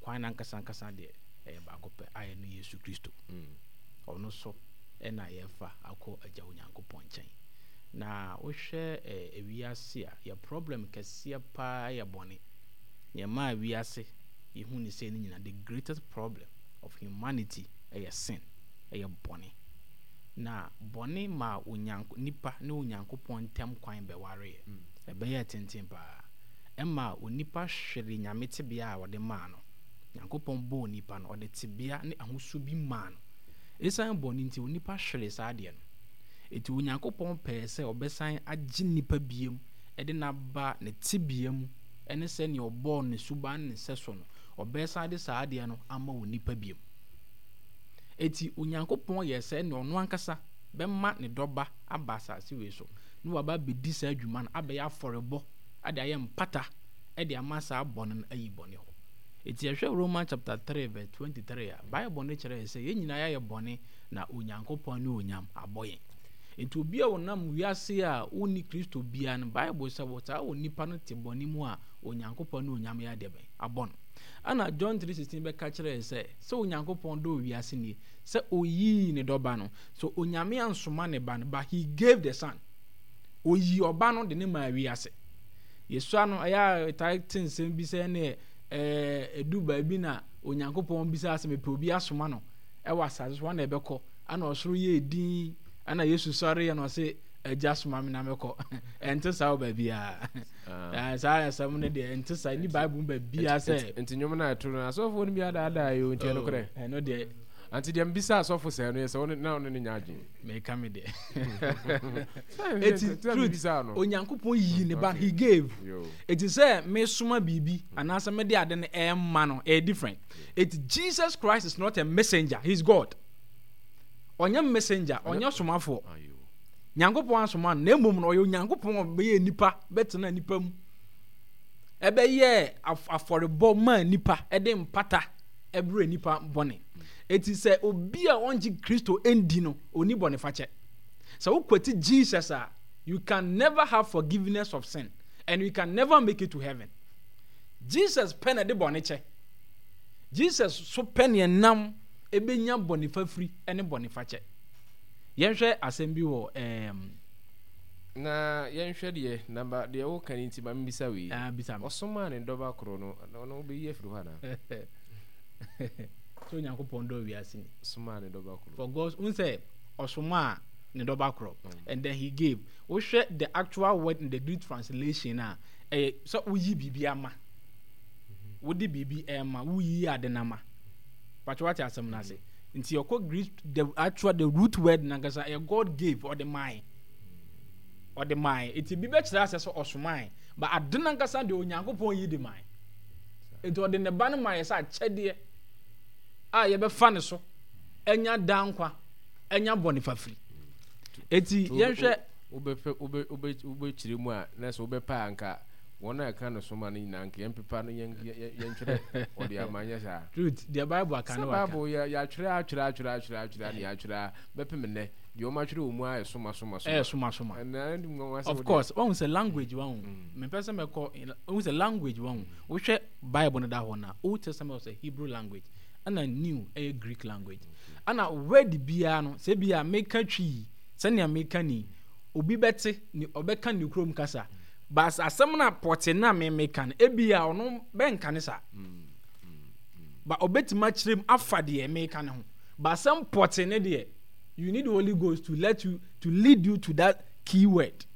kwan na nkasa de baako pɛ ayɛ no Yesu Kristo ɔno so ɛna yɛfa akɔ agya Onyankopɔn nkyɛn na wohwɛ ewiase a yɛ problem kɛseɛ paa yɛ bɔne yɛma ewiase yɛhu ne sɛ ne nyina the greatest problem of humanity ɛyɛ sin ɛyɛ bɔne na bɔne ma nipa ne Onyankopɔn ntam kwan bɛwareɛ ɛbɛyɛ tenten paa ɛma onipa hwere nyame tebea a wɔde maa no Nyankopɔn bɔ onipa no ɔde tebea ne ahosuo bi maa no ɛsan bɔne nti onipa hwere saa deɛ no eti Onyankopɔn pɛɛ sɛ ɔbɛsan agye nipa biem ɛde naba ne tebea mu ɛne sɛ ne ɔbɔɔ ne suban ne sɛ so no ɔbɛsan de saa deɛ no ama onipa biem eti Onyankopɔn yɛ sɛ ne ɔno ankasa bɛma ne dɔba aba asase wei so ne waba bɛdi saa adwuma no abɛyɛ afɔrebɔ ade ayɛ mpata ɛde ama saa bɔne no ayi bɔne hɔ eti ɛhwɛ Romans chapter 3 verse 23 a Bible ne kyerɛ sɛ yɛn nyinaa yɛ bɔne na Onyankopɔn ne onyam abɔ yɛn eti obi a wonam wiase a woni Kristo bia no Bible sɛ wɔtaa wɔ nipa no te bɔne mu a Onyankopɔn ne onyam yɛ ade bɛn abɔ no ana John 3:16 bɛka kyerɛ sɛ Onyankopɔn do wiase nie sɛ oyi ne dɔba no so onyame ansoma ne ba no but he gave the son oyi ɔba no de ne ma wiase Yesua no ɛyɛ titan nsɛm bi sɛ ne edu baabi na Onyankopɔn bisa asɛm pɛ obi asoma no ɛwɔ asase so na ɛbɛkɔ ana ɔsoro yɛ edin ana Yesu sɔre yɛ no sɛ agya soma me na mɛkɔ ɛnte saa baabi a saa asɛm no deɛ ɛnte saa ni Bible baabi a sɛ nti nwom na ɛto no asɔfo no bi ada yɛ ntia no korɛ ɛno deɛ anti deɛ mbisa asɔfo sɛ no yɛ sɛ wɔn na wɔn ne nyaagye meka me deɛ eti truth Onyankopɔn yi ne ba he gave eti sɛ me soma biribi anaasɛ me de ade no ɛma no different eti Jesus Christ is not a messenger, he's God ɔnyɛ messenger ɔnyɛ somafo Nyankopɔn asoma no na mmom no ɔyɛ Onyankopɔn bɛyɛ nipa bɛtena nipa mu ɛbɛyɛ afɔrebɔ ma nipa ɛde mpata ɛbrɛ nipa bɔne eti sɛ obi a ɔngye Kristo endi no oni bɔne fakyɛ sɛ wokwati Jesus a you can never have forgiveness of sin and you can never make it to heaven Jesus pɛ na de bɔne kyɛ Jesus so pɛ ne nam ebenya bɔne fafiri ɛne bɔne fakyɛ yɛhwɛ asɛm bi wɔ na yɛnhwɛ deɛ namba deɛ wo kan nti ma mbisa wi bisa ɔsoma ne dɔba koro no ɔno be yɛ firi hɔ ana so Nyankopɔn dɔ wiase ni soma ne dɔba koro for God unse ɔsoma ne dɔba koro and then he gave wo hwɛ the actual word in the Greek translation a so uyi bibi ama wodi bibi ema uyi ade na ma patwa ati asɛm na se nti yɛkɔ Greek the root word nankasa God gave or the mind iti bi bɛkyerɛ asɛ sɛ ɔsomai but ade nankasa de Onyankopɔn yi de mind nti ɔde ne ba no ma yɛ sɛ akyɛdeɛ a yɛbɛfa ne so enya dankwa enya bɔne fafiri eti yɛhwɛ wobɛkyerɛ mu a na sɛ wobɛpa anka wɔn a ɛka no soma no nyinaa nka yɛmpepa no yɛntwerɛ ɔde amanyɛ saa truth the Bible aka no waka Bible yɛatwerɛ ne yɛatwerɛ bɛpem nnɛ deɛ ɔmatwerɛ wɔ mu a soma of course wɔn sɛ language wɔn mepɛ sɛ mɛkɔ wɔn sɛ language wɔn wohwɛ Bible no da hɔ na Old Testament sɛ Hebrew language ana new Greek language ana word biara no sɛ bia meka twi sɛnea meka ni obi bɛte ni ɔbɛka ne kurom kasa but asɛm na pɔte na meka no ebia ɔno bɛnka ne sa but ɔbɛtima kyerɛm afa deɛ meka ne ho but asɛm pɔte ne deɛ you need the Holy Ghost to lead you to that key word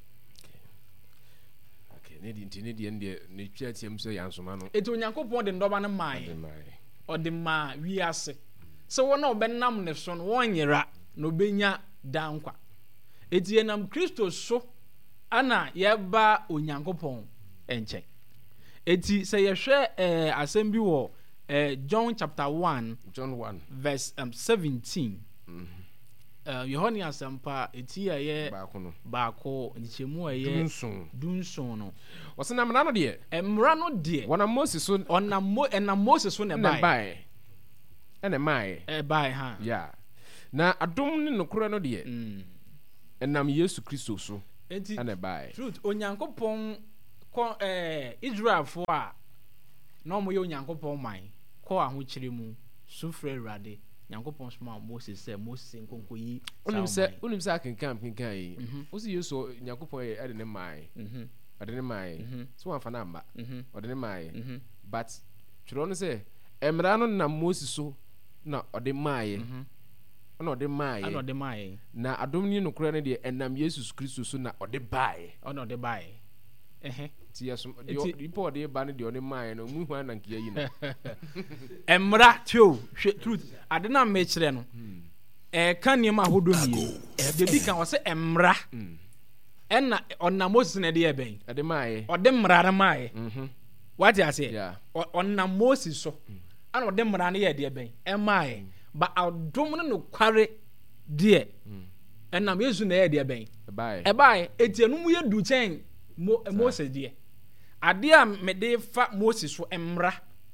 ne di nti ne deɛ ne twa tiam sɛ yansoma no eto Onyankopɔn de ndɔba no mae ɔde ma wiase sɛ wɔn a ɔbɛnam ne so no wɔnyera na ɔbɛnya dankwa eti yɛnam Kristo so ana yɛba Onyankopɔn nkyɛn eti sɛ yɛhwɛ asɛm bi wɔ John chapter 1 verse 17 Yohane asɛmpa eti yɛ baako nkyɛmu ɛyɛ dunson no wɔsena mmara no deɛ wɔnam Moses so ne bae ɛna mae ha na adom ne nokorɛ no deɛ ɛnam Yesu Kristo so ɛna bae truth Onyankopɔn Israelfoɔ a na ɔmo yɛ Onyankopɔn man kɔ ahokyere mu sufre Awurade Nyankopɔn soma Moses sɛ Moses nkonko yi unim sɛ akenkan yi wosi Yesu Nyankopɔn yɛ ɛde ne mai ɔde ne mai so wanfa na mba ɔde ne mai but twero no sɛ emra no na Moses so na ɔde mai na ɔde mai na adom ni no kora ne de enam Jesus Kristo so na ɔde bae ɔde bae ti yaso ipo ɔde ba ne de ɔde mai no mu hwan na nkia yi na emra tio truth ade na me kyerɛ no kan niam ahodo mie de bi kan ɔsɛ emra ɛna ɔnam Moses na de yɛbɛn ɔde mai ɔde mmara na mai wati ase ɔnam Moses so ana ɔde mmara na yɛ de yɛbɛn ɛmai ba adom no kware de ɛnam Yesu na yɛ de yɛbɛn ɛbae etienu mu yɛ du kyɛn Moses de ade a me de fa Moses so mmra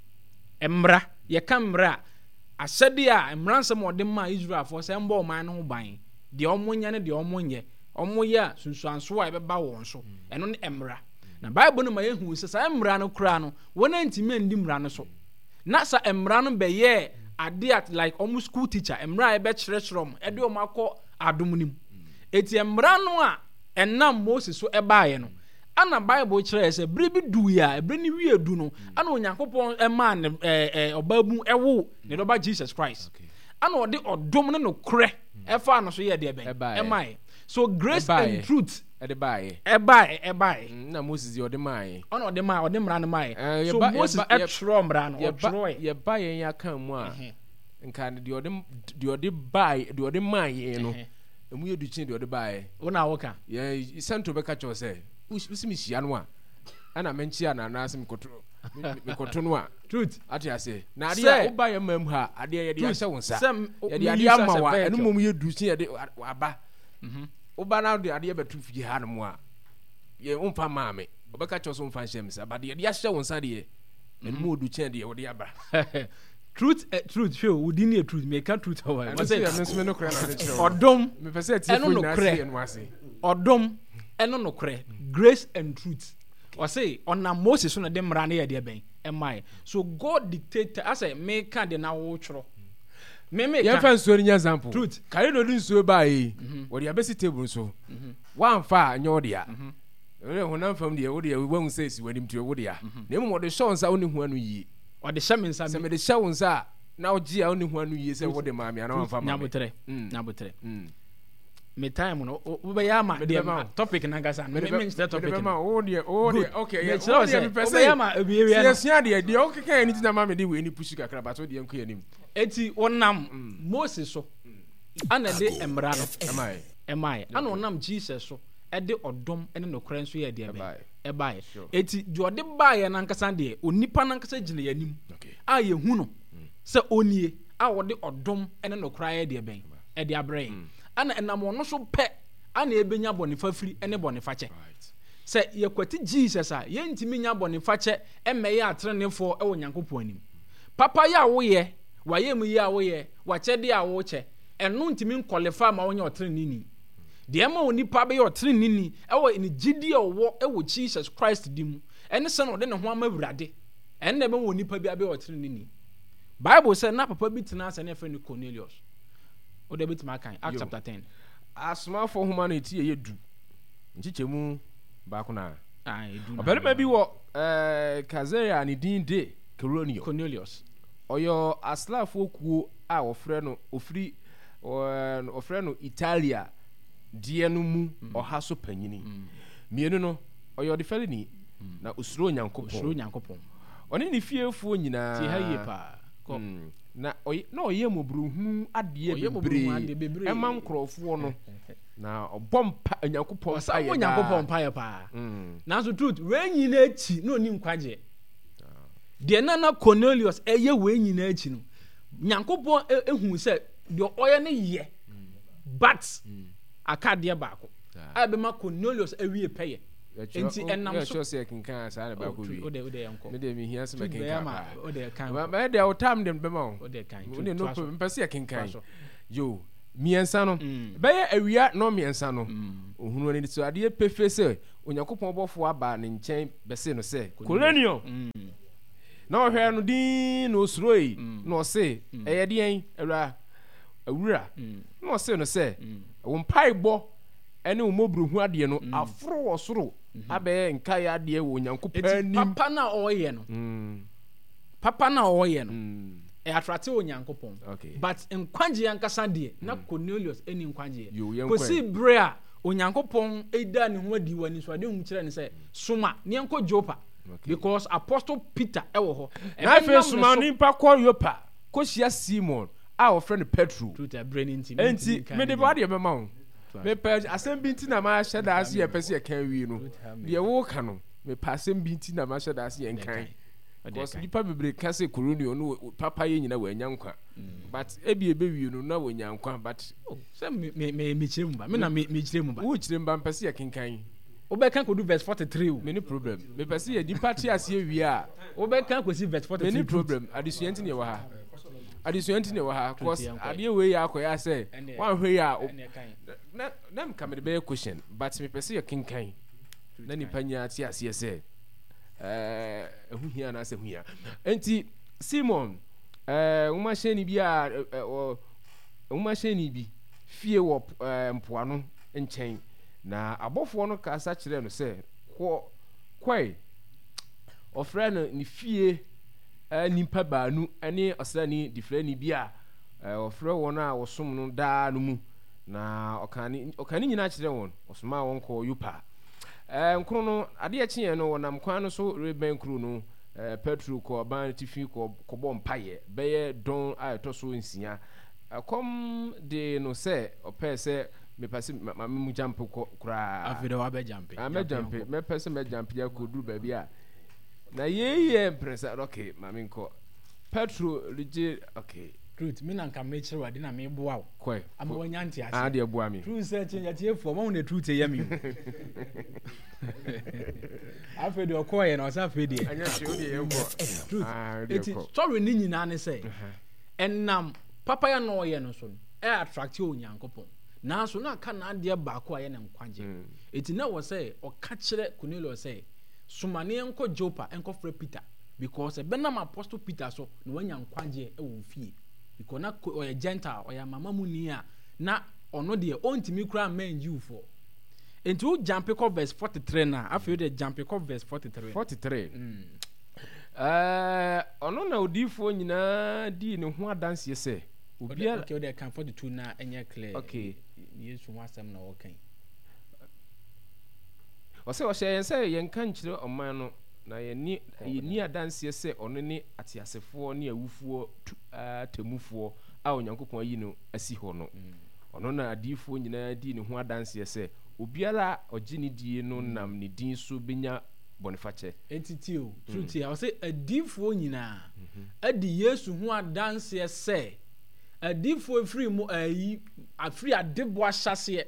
yɛ ka mmra ahyɛde a mmra nsɛm ɔde ma Israelfoɔ sɛ mbɔ ɔman no ho ban deɛ ɔmo nya ne deɛ ɔmo nyɛ ɔmo yɛ a sunsuanso a ɛbɛba wɔn so ɛno ne mmra na Bible no ma yɛhu sɛ saa mmra no kora no wɔn antimi ndi mmra no so na sa mmra no bɛyɛ ade at like ɔmo school teacher mmra ɛbɛkyerɛkyerɛ ɔmo ɛde ɔmo akɔ adom nim eti mmra no a ɛnam Moses so ɛbaeɛ no ana Bible kyerɛ sɛ bere bi du ya bere ni wie du no ana Onyankopɔn ɛma ne ɔbaabu ɛwo ne dɔba Jesus Christ ana ɔde ɔdom ne no korɛ ɛfa no so yɛ de ɛbɛn ɛmae so grace and truth ɛbae na Moses ɔde mai ɔna ɔde mmara no mae so Moses ɛtwerɛ mmara no ɔtwerɛ yɛba yɛn aka mu a nka deɛ ɔde mai no emu yɛ du kyin deɛ ɔde bae wona woka yɛ santo bɛka kyɛw sɛ usi mi hyia no a ana menkyia na anaasɛ mekɔto no a truth ate ase na adeɛ a woba yɛ mam ha adeɛ yɛde ahyɛ wo nsa yɛde adeɛ ama wa ɛno mmom yɛ du kyin yɛde aba woba na de adeɛ bɛto fie ha no mu a yɛ womfa maame ɔbɛka kyɛw so womfa nhyɛ me sa ba deɛ yɛde ahyɛ wo nsa deɛ ɛno mu ɔdu kyin deɛ wode aba truth show wudi ni truth me ka truth hawa odom me pese tie fo na se no ase odom eno no kre grace and truth o say ona Moses so na de mra na ye de ben emai so God dictate as me ka de na wo tworo me ka ye fa nsuo ni example truth kare no di nsuo ba yi wo de abesi table so wan fa anyo de a we honam fam de wo de we wan say si wanim tue wo de a na emu mo de show nsa woni hu anu yi o de hyɛ me nsa me de hyɛ wo nsa na ogie a woni hu anu yi sɛ wo de maame ana wan fa maame nyabotre me time no wo be ya ma de topic na gasa me nkyerɛ topic no wo de okay me pese ya ma ebiewia no sia de o keka ani tina ma me de we ni pushi kakra ba so de enko anim eti wonam Moses so ana de emra no emai ana wonam Jesus so ɛde ɔdom ɛne no kora nso yɛ de ɛbae eti de ɔde bae na nkasa de onipa na nkasa gyina yanim a yehu no sɛ onie a wɔde ɔdom ɛne no kora yɛ de bɛn ɛde abrɛ ana ɛnam ɔno so pɛ ana ebenya bɔnifa firi ɛne bɔnifa kyɛ sɛ yɛkwati Jesus a yɛntimi nya bɔnifa kyɛ ɛmɛyɛ atrenefo ɛwɔ Nyankopɔn anim papa yɛ a woyɛ wayɛ mu yɛ a woyɛ wakyɛde a wokyɛ ɛno ntimi nkɔlefa ma wonyɛ ɔtreneni deɛ ma onipa bɛyɛ ɔtreneni ɛwɔ ne gidi a ɔwɔ ɛwɔ Jesus Christ di mu ɛne sɛ no ɔde ne ho ama Awurade ɛne na ɛbɛwɔ onipa bi abɛyɛ ɔtreneni Bible sɛ na papa bi tena asɛ ne fɛ ne Cornelius o de bitima kan Acts chapter 10 asomafo homa no eti yɛ du nchichemu ba ko na edu ɔbɛrima bi wɔ Kazarea ne din de Cornelius ɔyɔ aslafo kuo a wɔfrɛ no ofrɛ no Italia die no mu ɔha so panyini mienu no ɔyɛ ɔde ni na osuro Nyankopɔn ɔne ne fiefuo nyinaa ti ha yie pa na ɔyɛ mobruhu adeɛ bebree ɛma nkorɔfoɔ no na ɔbɔ mpa Nyankopɔn pa pa nanso truth we nyina echi na oni nkwagye de na Cornelius ɛyɛ we nyina echi no Nyankopɔn ehu sɛ de ɔyɛ ne yɛ but akadeɛ baako a be ma Cornelius awie pɛyɛ enti ɛnam so sɛ kinkan saa na baako wi ode yanko me de me hia se me kinkan ode kan ma de o time dem be ma ode kan ode no mpɛse kinkan yo miɛnsa no bɛyɛ awia no miɛnsa no ohunu ani so adeɛ pefe sɛ Onyankopɔn bɔfo aba ne nkyɛn bɛse no sɛ Cornelius na ɔhwɛ no din na osuroi na ɔse ɛyɛ deɛn awura na ɔse no sɛ wo mpaebɔ ɛne wo mmɔborɔhu adeɛ no aforo wɔ soro abɛyɛ nkaeɛ adeɛ wɔ Onyankopɔn anim. papa na ɔyɛ no atrate Onyankopɔn but nkwagye ankasa deɛ na Cornelius ɛni nkwagye kɔsi bere a Onyankopɔn ɛda ne ho adi wɔ ni so ade hu kyerɛ ne sɛ soma ne nkɔ Joppa because Apostle Peter ɛwɔ hɔ na afei soma nipa kɔ Joppa kɔhyia Simon a wɔfrɛ no Petro enti mede ba deɛ bɛma wo mepɛ asɛm bi nti na mahyɛ da ase yɛpɛ sɛ yɛka wie no deɛ woka no mepɛ asɛm bi nti na mahyɛ da ase yɛnkan because nipa bebree ka sɛ Cornelius no papa yɛ nyina wɔanya nkwa but ebi ɛbɛwie no na wɔanya nkwa but sɛ mekyerɛ mu ba me na mekyerɛ mu ba wokyerɛ mu ba mpɛ sɛ yɛkenkan wobɛka kɔdu verse 43 o mene problem mepɛ sɛ yɛ nipa te aseɛ wie a wobɛka kɔsi verse 43 mene problem adesua nti ne ɛwɔ ha cause adeɛ wei yɛ akɔyɛ sɛ woanhwɛ yi a na mka mede bɛyɛ question but mepɛ sɛ yɛkenkan na nipa nyaa te aseɛ sɛ ɛho hia anaasɛ ho hia enti Simon womahyɛni bi fie wɔ mpoano nkyɛn na abɔfoɔ no kasa kyerɛ no sɛ kɔe ɔfrɛ no ne fie nipa baanu ne ɔsrani difrani bi a ɔfrɛ wɔn a wɔsom no daa no mu na ɔkane nyinaa kyerɛ wɔn ɔsoma wɔn kɔ Joppa nkoro no adeɛ kyeɛ no wɔnam kwan no so rebɛn kuro no Petro kɔ ɔban tifi kɔbɔ mpayɛ bɛyɛ dɔn a ɛtɔ so 6 ɛkɔm de no sɛ ɔpɛ sɛ mepɛ sɛ mu jampe koraa afei de wabɛjampe mepɛ sɛ mɛjampe ya kɔduru baabi a na yeye mpresa okay mami nkɔ Petro legye okay truth me na nka mekyerɛ wade na me boa wo kɔ ama wanya nte ase de boa me truth sɛ kyɛ yɛtie fo ma wo na truth yɛ me afei de ɔkɔ yɛ na ɔsa afei de anya hwe wo de yɛ nkɔ truth eti story ni nyinaa ne sɛ ɛnam papa ya no ɔyɛ no so no attract Onyankopɔn nanso na aka na adeɛ baako a yɛ na nkwagye eti na wɔ sɛ ɔka kyerɛ Cornelius sɛ sumane enko Joppa enko frɛ Peter because benam Apostle Peter so na wanya nkwagye ɛwɔ fie because na ɔyɛ Gentile ɔyɛ mama mu ni a na ɔno deɛ ɔntimi kura men Jew for enti wo jump ko verse 43 na afei de jump ko verse 43 ɔno na odiifo nyinaa di ne ho adanse sɛ obia okay de kan 42 na enye clear okay Yesu ho asɛm na wɔkan ɔsɛ ɔhyɛ yɛn sɛ yɛnka nkyerɛ ɔman no na yɛni adanseɛ sɛ ɔno ne ateasefoɔ ne awufoɔ temufoɔ a Onyankopɔn ayi no asi hɔ no ɔno na adiifoɔ nyinaa di ne ho adanseɛ sɛ obiara ɔgye ne die no nam ne din so benya bɔnefakyɛ entity o truth ya ɔsɛ adiifoɔ nyinaa adi Yesu ho adanseɛ sɛ adiifoɔ free mu afiri adebo ahyaseɛ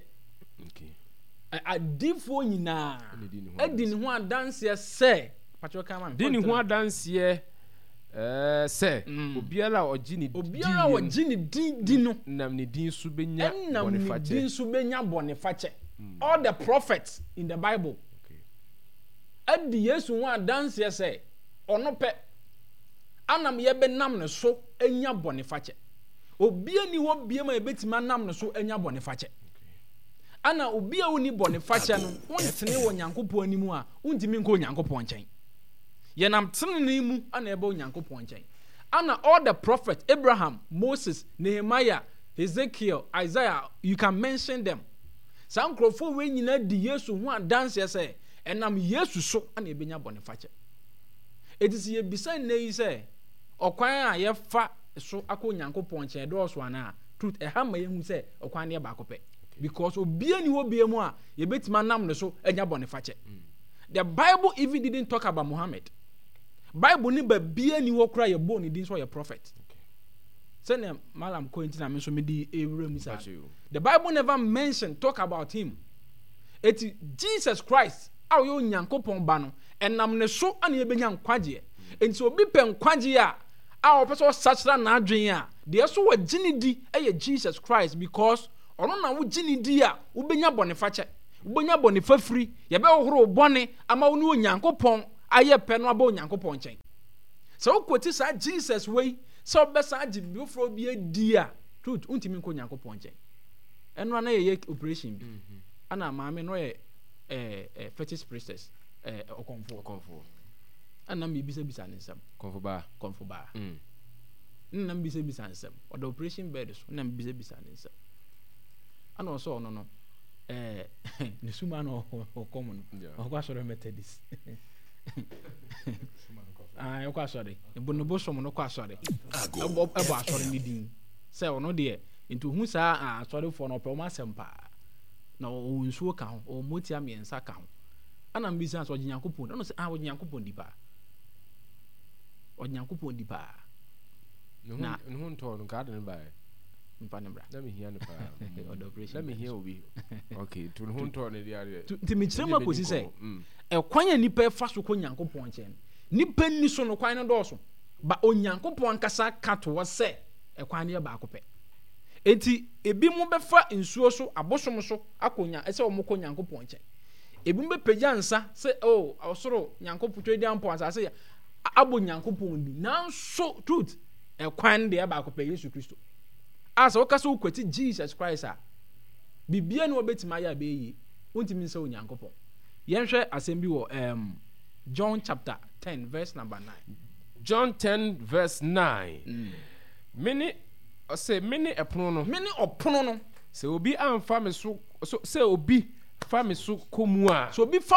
adiifoɔ nyinaa adi ne ho adanseɛ sɛ patro kama di ne ho adanseɛ sɛ obiara ɔgye ne din di no nam ne din so benya bɔnefakyɛ all the prophets in the Bible adi Yesu ho adanseɛ sɛ ɔno pɛ anam yɛbɛnam ne so anya bɔnefakyɛ obia ni hɔ bia ma yɛbɛtumi anam ne so anya bɔnefakyɛ ana obia woni bɔnefakyɛ no wontene wɔ Nyankopɔn anim a wontimi nkɔ Nyankopɔn nkyɛn yɛnam tene mu ana ɛbɛ Nyankopɔn nkyɛn ana all the prophets Abraham, Moses, Nehemiah, Ezekiel, Isaiah, you can mention them saa nkrɔfoɔ wei nyinaa di Yesu ho adanseɛ sɛ ɛnam Yesu so ana ɛbɛnya bɔnefakyɛ eti sɛ yɛbisa nne yi sɛ ɔkwan a yɛfa so akɔ Nyankopɔn nkyɛn dɔɔso ana truth ɛha ma yɛhu sɛ ɔkwan ne baako pɛ because obia ni hɔ bia mu a yɛbɛtuma nam ne so anya bɔnefakyɛ the Bible even didn't talk about Muhammad Bible ni ba bia ni hɔ kora yɛbɔ ne din so yɛ prophet sɛnɛ malam ko ntina me so me di ewura mu sa the Bible never mentioned talk about him eti Jesus Christ a ɔyɛ Onyankopɔn ba no ɛnam ne so ana yɛbɛnya nkwagye enti obi pɛ nkwagye a ɔpɛ sɛ ɔsakyera n'adwen a deɛ so wɔ gyini di ɛyɛ Jesus Christ because ɔno na wo gyini di a wobɛnya bɔnefakyɛ wobɛnya bɔnefafiri yɛbɛhohoro bɔne ama wo ne Onyankopɔn ayɛ pɛ no aba Onyankopɔn nkyɛn So kwoti sa Jesus way so obesa agi before bi adia truth untimi nko Nyankopon nche eno na ye operation bi ana maame no ye fetish priestess okonfo ana me bisa nsam konfo ba nna bisa nsam o the operation bed so na bisa nsam ana oso no no ne suma no okomo no okwa soro methodist okwa asore ebonobo som no kwa asore ebo asore ni din se ono de into hu sa asore fo no pe o masempa na o nsuo ka ho o motia miensa ka ho ana mbisa so Nyankopon no se Nyankopon di ba o Nyankopon di ba na hu nto no ka de ba mpa ne bra let me hear no pa operation let me hear obi okay to hu nto ne dia ti mi chema ko si se ekwan ya nipa fa so ko Nyankopon chen nipa ni so no kwan no do so ba o Nyankopon kasa ka to wo se ekwan ne ba ko pe enti ebi mu be fa nsuo so abosom so akonya ese o mo ko Nyankopon chen ebi mu be pagya nsa se osoro Nyankopon to di ampo ansa se abo Nyankopon di na so truth ekwan de ba ko pe Yesu Kristo asa o kasa ukwati Jesus Christ a bibia no obetima ya be yi untimi nsa o Nyankopon yenhwe asem bi wo John chapter 10 verse number 9 John 10 verse 9 many epono no se obi amfa me so se obi fa me so komu a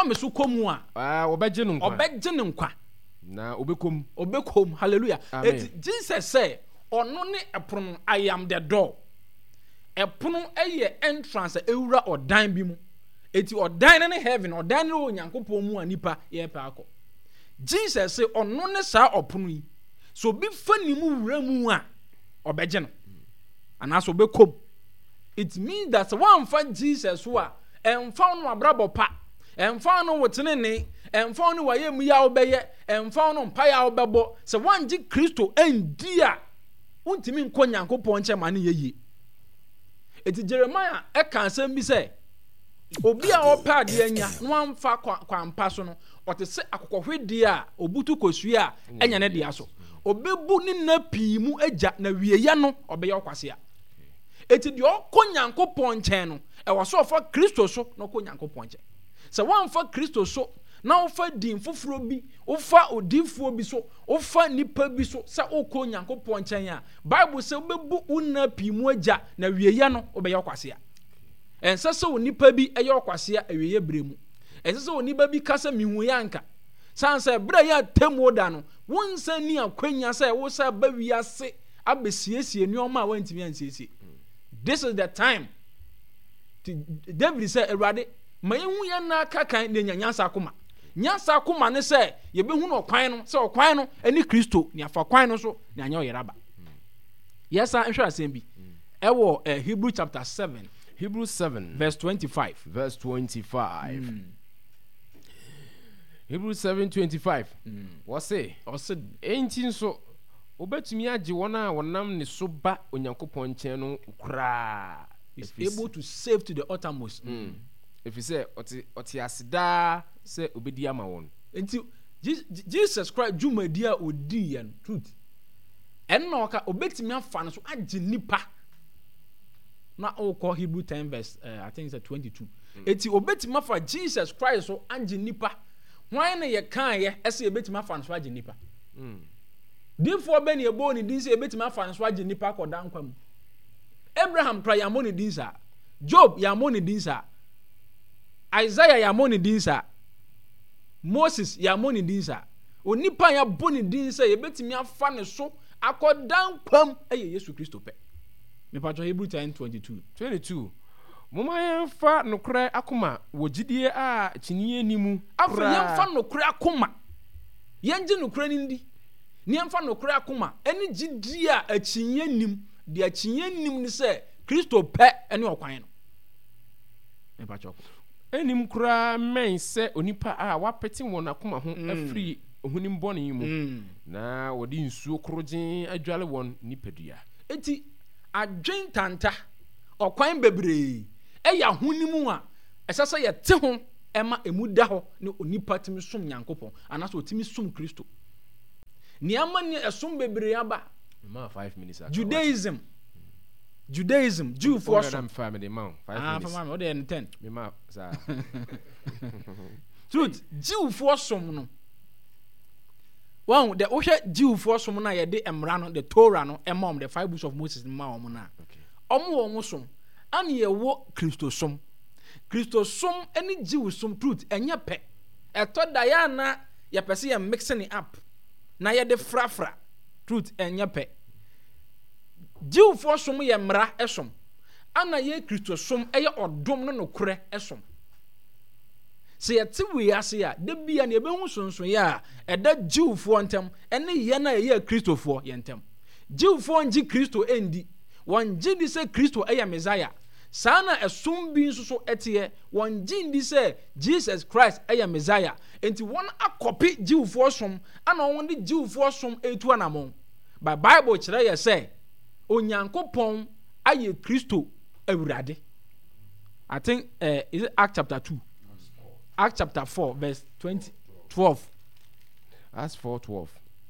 obegye no nkwa na obekom hallelujah Jesus say ono ne epono I am the door epono eye entrance ewura odan bi mu eti odan ne heaven odan ne Onyankopon mu anipa ye pa akọ Jesus say ono ne sa opono yi so bi fani mu wura mu a obegye no ana so bekom it means that one fa Jesus wo a emfa no abrabo pa emfa no wotenene emfa no waye mu ya obeye emfa no mpa ya obebo se wanji Kristo endi a untimi nko Nyankopon nche ma ne yeye eti Jeremiah kan asem bi se obi a opa ade anya no amfa kwampa so no ote se akokohwede a obutu kosua a enya ne dia so obebu ni na pii mu agya na wieye no obeye okwase a eti de okọ Nyankopon nche no e wo so ofa Kristo so no okọ Nyankopon nche se wamfa Kristo so na ofa din foforo bi ofa odifuo bi so ofa nipa bi so se okọ Nyankopon nche a Bible se obebu una pii mu agya na wieye no obeye okwase a ensa se nipa bi eye okwase a wieye bremu ensa se nipa bi kasa mihu yanka sanse bra ya temu da no wonsa ni akwanya se wo sa ba wiase abesiesie nioma wantimi ansiesie this is the time David said erade ma yehu ya na kakan ne nyansa akoma ne se ye behu no kwan no se okwan no ani Kristo ni afa kwan no so ni anya oyeraba yesa nhwe asem bi ewo Hebrew chapter 7 Hebrews 7 verse 25 Hebrews 7:25 what say enti so obetumi age wona wonam ne so ba Onyankopon nchen no kra is able to save to the uttermost if you say oti asida say obedi ama won enti Jesus Christ jumadi a odi yan truth enno ka obetumi afa no so age nipa na o call Hebrew 10 verse I think it's 22 enti obetumi afa Jesus Christ so age nipa why na ye kan ye ese obetumi afa no so age nipa Therefore ben ye bo ni din se ebetimi afa nso age nipa koda nkwa mu Abraham kra ya mo ni din sa Job ya mo ni din sa Isaiah ya mo ni din sa Moses ya mo ni din sa onipa ya bo ni din sa ebetimi afa ne so akoda nkwam eye Yesu Kristo pe me patro Hebrew 10:22 moma yemfa nokra akoma wogidie a chiniye nimu afra yemfa nokra akoma yenje nokra ni ndi niamfa nokra akoma eni gidi a achinye nim de achinye nim ni se Kristo pe eni okwan no me patro enim kura men se onipa a wapeti won akoma ho afri ohunim bone yimu na wodi nsuo krogin adwale won nipadua eti adwen tanta okwan bebre eya hunimu a esasa ye te ho ema emu da ho ne onipa timi som Nyankopon anaso otimi som Kristo niama ni esom bebre aba 5 minutes Judaism Jew for some family man 5 minutes family what dey 10 me ma sa truth Jew for some no one the ohwe Jew for some na ye de emra no the Torah no emom the 5 books of Moses ma om na omo som ane ye wo Christo som any Jew som truth enye pe eto da ya na ye pese ye mixing it up na ye de frafra truth enye pe Jew for som ye mra esom ana ye Christo som eye odom no nokure esom se yete we ase a de bia na ebehu sonson ya eda Jew for ntem ene ye na ye Christo for ye ntem Jew for nji Christo endi wan jindi se Christo eye Messiah sana esom bi nso so etie wan jindi se Jesus Christ eye Messiah enti won akopi Jew for som ana won de Jew for som etu anamon by Bible kire ye say Onyankopon aye Christo awurade. I think is it Acts chapter 2 Acts chapter 4 verse 12 Acts 4:12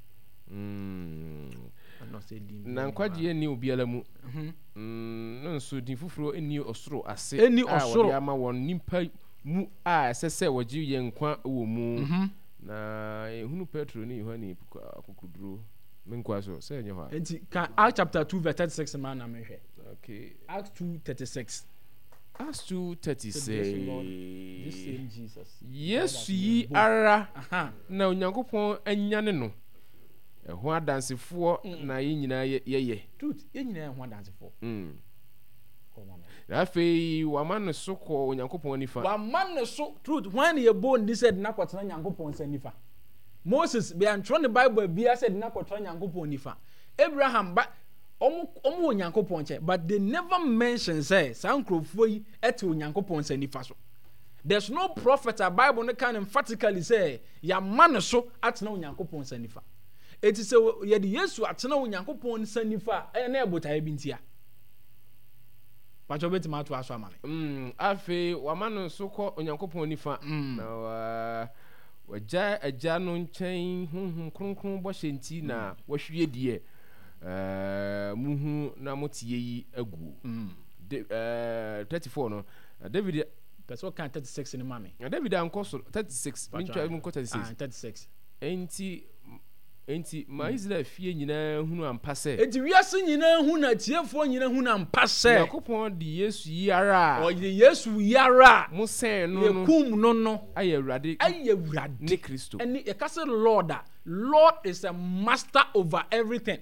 na nkwaje ni obiala mu no nso din fufuro eni osoro ase a ama won nimpa mu a sese woji ye nkwa wo mu na ehunu Petro ni Yohane akokuduro menkwa so say enye ho enti kan Acts chapter 2 verse 36 man na me hwe okay Acts 2:36 Acts 2:36 this same Jesus yes yi ara na Onyankopon anyane no ho adansefo na ye nyina ye truth ye nyina ho adansefo na fe wamane so ko Onyankopon nifa wamane so truth when ye born this said na kwatena Onyankopon sa nifa Moses be antro ne Bible bia said na kwatena Onyankopon nifa Abraham ba omo Onyankopon che but they never mention say sankrofo yi ete Onyankopon sa nifa so there's no prophet a Bible ne can emphatically say ya man so atena Onyankopon sa nifa eti se ye de Yesu atena Onyankopon sa nifa na ebotae bi ntia pacho beti ma to aso amane afi wamano so ko Onyankopon nifa na waja aja no nchen hunhun kronkron bo hyenti na wahwie die muhu na motie yi agu 34 no David person kan 36 ni mame David anko so 36 mincha mu ko 36 enti ma Israel fie nyina hunu ampase enti wiase nyina hu na tiefo nyina hu na ampase Yakopon di Yesu yara o di Yesu yara mo sen no yekum no aye awurade ne Kristo eni e ka say Lord is a master over everything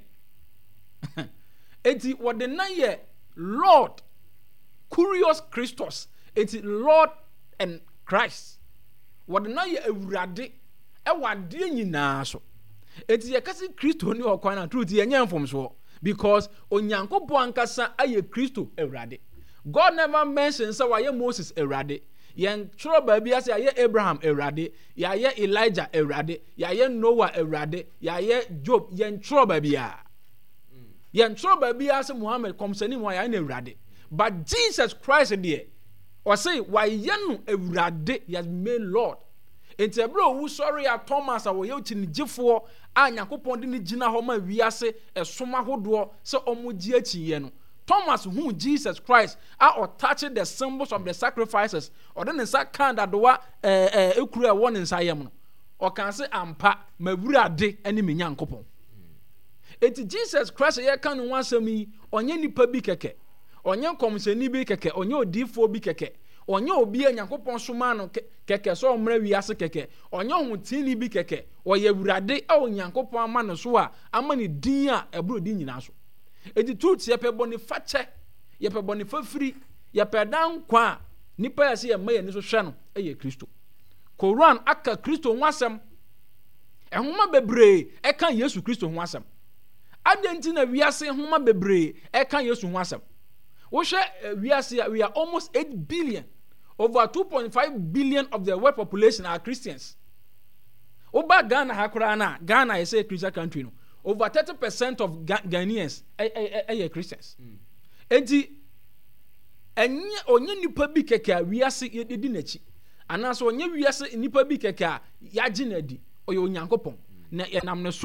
enti what the na ye Lord Curious Christos enti Lord and Christ what the na ye awurade e wade nyina so enti ye kasi Kristo ni okwan na truth ye nyam from so because Onyankopon ankasa aye Kristo awurade God never mentions say why Moses awurade yen tro ba bia say aye Abraham awurade ya ye Elijah awurade ya ye Noah awurade ya ye Job yen tro ba bia yen tro ba bia say Muhammad komsani mo ya na awurade but Jesus Christ there or say why yen awurade he has made Lord enti ebro wu sorry ya Thomas a wo ye uti ni gifo a Nyankopon de ni gina ho ma wiase esoma hodo se omoji achiye no Thomas who Jesus Christ are touching the symbols of the sacrifices or then sa kan da do ekuru e won nsa yem no o kan se ampa mawurade ani me Nyankopon enti Jesus Christ ye kan no asemi onye nipa bi keke onye komseni bi keke onye odifo bi keke onye obi Nyankopon soma no keke so omra wiase keke onye hotini bi keke oye wurade e Onyankopon ama no so a ama ne din a ebro din nyina so edi truth ye pe boni fache ye pe boni fafiri ye pe dan kwa nipa ya se ye maye ni so hwe no eye Kristo Quran aka Kristo ho asem ehoma bebre e kan Yesu Kristo ho asem adenti na wiase homa bebre e kan Yesu ho asem wo hwe wiase we are almost 8 billion over 2.5 billion of the world population are Christians oba Ghana hakura na Ghana is a Christian country no over 30% of Ghanaians are Christians. Enti enye onye nipa bi keke a wiase yedi nachi. Anaso onye wiase nipa bi keke a yaje na di oye Onyankopon. Na enam ne so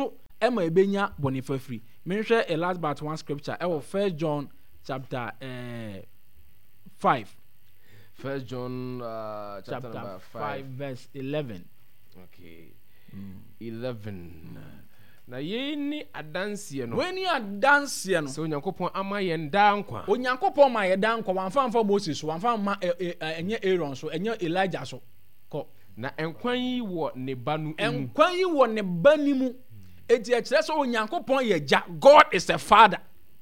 ɛma ebenya bɔnifa free menhwɛ a last but one scripture ɛwɔ 1 John chapter 5 1 John chapter 5 verse 11 okay 11 na yeni adansie no so Onyankopɔn ama yɛn daa nkwa Onyankopɔn ma yɛ daa nkwa wamfa Moses so wamfa ma enye Aaron so enye Elijah so kɔ na enkwan yi wɔ ne ba no mu enkwan yi wɔ ne ba ni mu enti ɛkyerɛ sɛ Onyankopɔn yɛ gya God is a father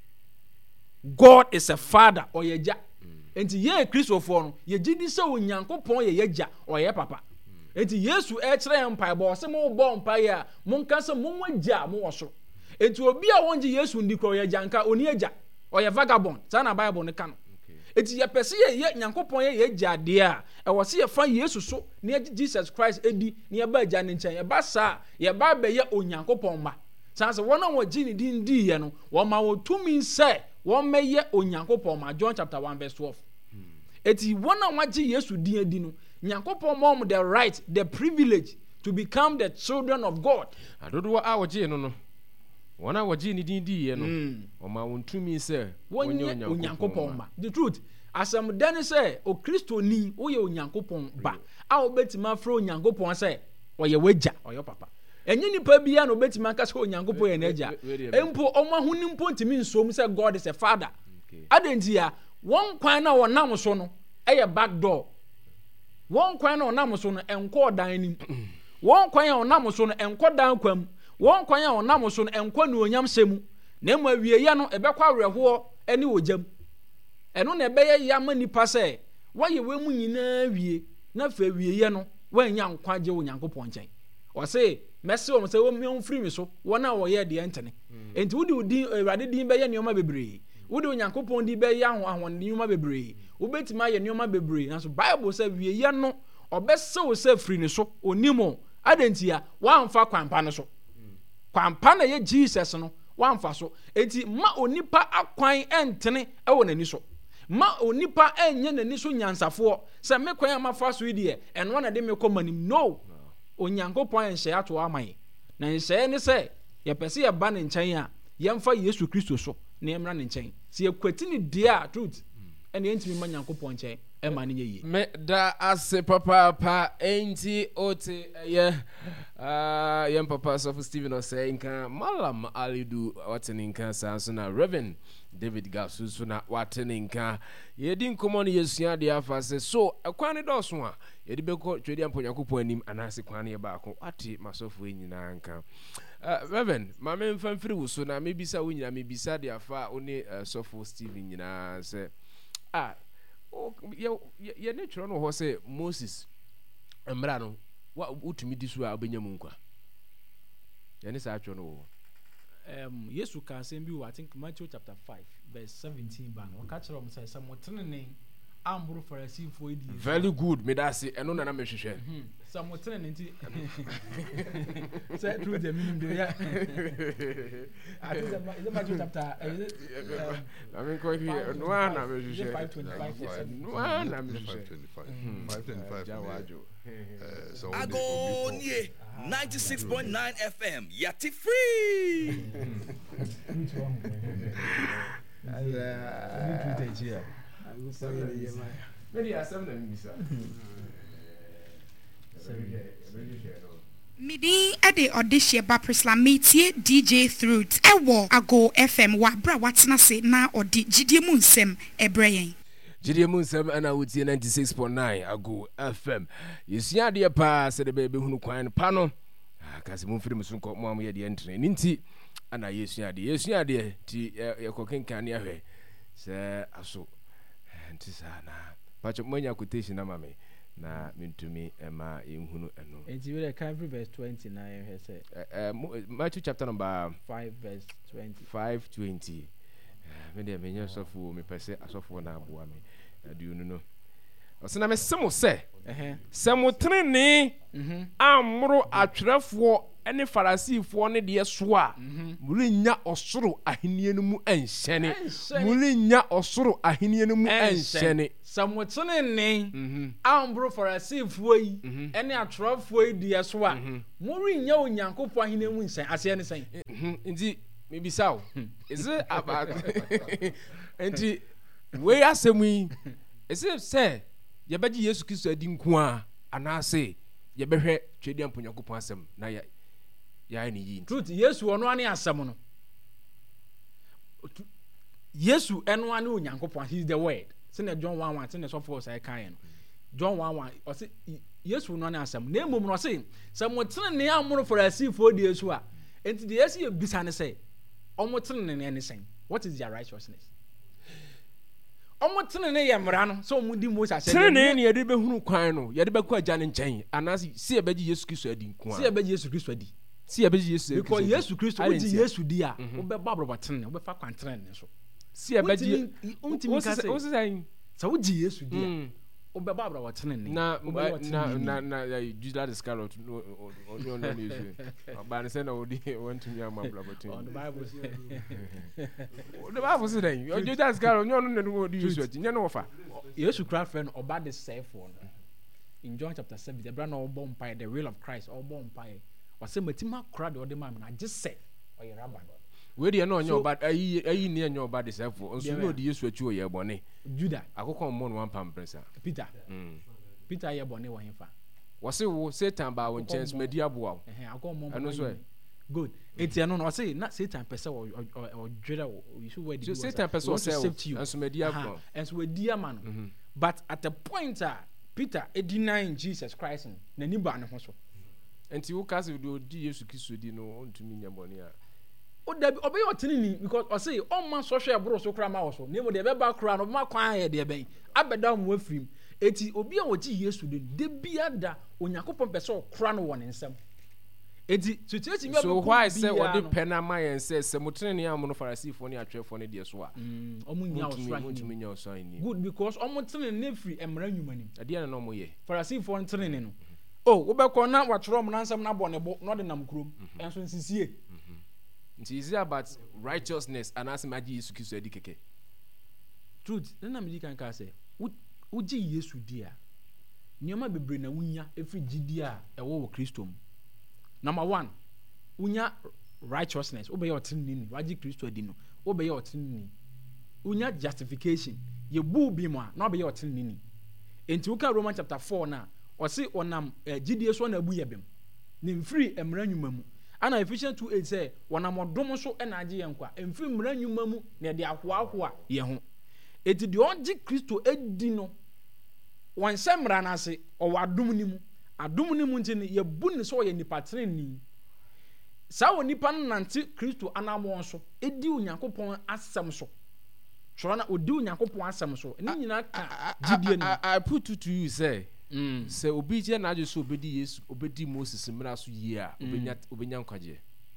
ɔyɛ gya enti yɛ Kristofoɔ no yɛ gidi sɛ Onyankopɔn yɛ gya ɔyɛ papa enti Yesu ɛkyerɛ yɛn mpaebɔ sɛ mo bɔ mpaeɛ a monka sɛ mo gya mo wɔ so enti obi a wɔngye Yesu ndi kɔ ɔyɛ gya nka oni agya ɔyɛ vagabond saa na Bible ne ka no enti yɛpɛ sɛ yɛ Nyankopɔn yɛ gya deɛ a ɛwɔ sɛ yɛfa Yesu so na yɛgye Jesus Christ edi na yɛba agya ne nkyɛn yɛba saa yɛba bɛyɛ Onyankopɔn ma saa sɛ wɔn a wɔgye ne din di yɛ no wɔn ma wɔtumi sɛ wɔn mɛyɛ Onyankopɔn ma John chapter 1 verse 12 eti wɔn a wɔgye Yesu din edi no Nyankopɔn mom the right the privilege to become the children of God adodo a wɔgye no no wɔn a wɔgye ne din di yɛ no ɔma wɔn tumi sɛ wɔnyɛ Onyankopɔn ma the truth asɛm dane sɛ o Kristoni woyɛ Onyankopɔn ba a wobɛtumi afrɛ Onyankopɔn sɛ ɔyɛ wagya ɔyɛ papa ɛnyɛ nipa bia na obɛtumi aka sɛ Onyankopɔn yɛ n'agya empo ɔmo ahoni mpo ntimi nsom sɛ God is a father adentia wɔn kwan na wɔnam so no ɛyɛ back door wɔn kwan na wɔnam so no ɛnkɔ dan nim wɔn kwan a wɔnam so no ɛnkɔ dan kwam wɔn kwan a wɔnam so no ɛnkɔ nuonyam hyɛ mu na emu awieyɛ no ɛbɛkɔ awerɛhoɔ ɛne ogyam ɛno na ɛbɛyɛ yama nipa sɛ wɔyɛ wɔn mu nyinaa wie na fɛ awieyɛ no wɔanya nkwagye Onyankopɔn nkyɛn ɔse mɛse wɔn sɛ wɔn mfiri mi so wɔn a wɔyɛ deɛ ntene enti wode odin Awurade din bɛyɛ nneɛma bebree wode Onyankopɔn din bɛyɛ ahon nneɛma bebree wobɛtumi ayɛ nneɛma bebree nanso Bible sɛ wieyɛ no ɔbɛsɛ wo sɛ firi ne so onimo adentia wɔamfa kwampa no so kwampa na yɛ Jesus no wɔamfa so enti ma onipa akwan ɛntene ɛwɔ n'ani so ma onipa ɛnyɛ n'ani so nyansafoɔ sɛ me kwan a mafa so yi deɛ ɛno na de me kɔ manim no Onyankopɔn nhyɛ ato aman na nhyɛ ne sɛ yɛpɛ sɛ yɛba ne nkyɛn a yɛmfa Yesu Kristo so na yɛmmra ne nkyɛn sɛ yɛkwati ne deɛ a truth ɛna yɛntumi ma Nyankopɔn nkyɛn ɛma ne nyɛ yie me da ase papaapa enti ote yɛn papa Sɔfo Stephen ɔsɛ nka Malam Alidu wate ne nka saa nso na Reverend David Gasu so na wate ne nka yɛdi nkɔmmɔ no yɛsua deɛ afa sɛ so ɛkwan ne dɔɔso a yɛde bɛkɔ twɛdi ampa Nyankopɔn anim anaasɛ kwan ne yɛbaako wate masɔfoɔ nyinaa nka Reverend ma memfa mfiri wo so na mebisa wo nyinaa mebisa deɛ afa wo ne Sɔfo Stephen nyinaa sɛ yɛne twerɛ no hɔ sɛ Moses mmara no wotumi di so a wobɛnya mu nkwa yɛne saa twerɛ no wɔ Yesu ka asɛm bi wɔ I think Matthew chapter 5 verse 17 ba no ɔka kyerɛ sɛ sɛ motenene amboro Farisifoɔ di very good me da se ɛno na mehwehwɛ sɛ motenene nti sɛ through the minimum do ya I think is it Matthew chapter I mean ko here no na mehwehwɛ 5:25 no na mehwehwɛ 5:25 jawajo Agonie 96.9 FM yati free Midi ade audition ba Prislamiti DJ Throat ewo Ago FM wa bra watena se na odi gidie mu nsem ebreyen Jidie mu nsem ana wotie 96.9 Ago FM yesua de pa se de be hunu kwan pa no akase mu mfiri musu nkɔ mo am ye de entene ninti ana yesua de ti yekokenkan ne ahwe se aso nti sana pacho monya quotation na mame na mintumi ema yenhunu eno enti we can verse 29 he say Matthew chapter number 5 verse 20 5:20 me de menya sofo me pese asofo na aboa me aduonu no osena me semo se se motrene amro atwerefo ɛne Farisifoɔ ne deɛ so a mulinya ɔsoro ahenni no mu ɛnhyɛne mulinya ɔsoro ahenni no mu ɛnhyɛne samotene ne ambro Farisifoɔ yi ɛne atorofoɔ yi deɛ so a murinya Onyankopɔn ahenni mu nhyɛn aseɛ ne sɛn nti mebisa wo is it about nti we asɛm yi is it sɛ yɛbɛgye Yesu Kristo adi nko a anaasɛ yɛbɛhwɛ Twɛdi Ampa Onyankopɔn asɛm na yɛayɛ ne yi truth Yesu ɔno ane asɛm no Yesu ɛno ane Onyankopɔn he is the word sɛ John 1:1 sɛ sɔfo sɛ kan no John 1:1 ɔsɛ Yesu no ane asɛm na mmom no ɔsɛ sɛ motene ne amoro Farisifoɔ die so a enti de Yesu yɛ bisa ne sɛ ɔmotene ne ne sɛn what is their righteousness ɔmotene ne yɛ mmara no sɛ ɔmudi Moses ahyɛ tene ne yɛde bɛhunu kwan no yɛde bɛkɔ agya ne nkyɛn anaasɛ si yɛbɛgye Yesu Kristo adi nko a si yɛbɛgye Yesu Kristo adi si yɛbɛgye Yesu adi because Yesu Kristo wogye Yesu di a wobɛba abrɔbɔtene wobɛfa kwantene ne so si yɛbɛgye wontimi ka sɛ sɛ wogye Yesu di a wobɛba abrɔbɔtene ne na Judas Iscariot no no Yesu ba ne sɛ na wodi wantumi ama abrɔbɔtene the Bible says that Judas Iscariot no no wodi Yesu ati nyɛ no wɔfa Yesu kra frɛ no ɔba de sɛefoɔ no in John chapter 7 the brother ɔbɔ mpae the will of Christ ɔbɔ mpae wɔsɛ matima kra de ɔde ma me na agye sɛ ɔyɛ rabbi we de no ɔnyɛ ɔba ayi ne ɛnyɛ ɔba de sɛefoɔ nso no ɔde Yesu akyi ɔyɛ bɔne Judah akokɔ mmɔ no wampam presa Peter yɛ bɔne wɔ hefa wɔse wo Satan ba wo nkyɛn so madi aboa wo ɛno so good enti ɛno no ɔse na Satan pɛ sɛ ɔdwerɛ wo so wadi so Satan pɛ sɛ ɔsɛ wo nso madi aboa ɛnso wadi ama no but at the point a Peter denying Jesus Christ n'ani ba ne ho so enti wo ka se do di Yesu Kristo di no ontumi nya bɔne a o dabi obey otinini because ɔse ɔma sɔhwɛ ɛboro so kra ma wo so nemo de bɛba kra no ma kwan ayɛ de bɛn abɛda mo afirim eti obi a wɔgye Yesu de bia da Onyankopɔn pɛ sɛ ɔkra no wɔ ne nsam eti situation so why sɛ ɔde pɛ na ma yɛn sɛ motene ne amono Farisifoɔ ne atwerɛfoɔ ne deɛ so a ɔmo nya ɔsra ni good because ɔmo tene ne free emra nnwuma nim adeɛ na ɔmo yɛ Farisifoɔ tene ne no wo bɛkɔ na watwerɛ ɔmo nansam na bɔ ne bo na ɔde nam kurom ɛnso nsisie nti is it about righteousness and as magye Yesu Kristo adi keke truth na me di kan ka sɛ wogye Yesu di a nneɛma bebre na wunya efiri gidi a ɛwɔ wɔ Kristo mu number 1 wunya righteousness wobɛyɛ ɔtenini wagye Kristo adi no wobɛyɛ ɔtenini wunya justification ye bu bi mu a na wobɛyɛ ɔtenini enti woka Romans chapter 4 na ɔse ɔnam gidie so na abu yɛbem ne mfiri emra nnwuma mu ana Ephesians 2:8 sɛ wɔnam ɔdom so na agye yɛn kwa mfiri mmara nnwuma mu na de ahoahoa yɛn ho eti de ɔgye Kristo edi no wɔn sɛ mmara na ase ɔwɔ adom ni mu nti ne yɛbu ne sɛ ɔyɛ nipa trenni saa wɔ nipa no nante Kristo anamɔ so edi Onyankopɔn asɛm so twerɛ na odi Onyankopɔn asɛm so ne nyinaa ka gidie no I put it to you say sɛ obi gye na agye so obedi Yesu obedi Moses mmara so yie a obenya nkwagye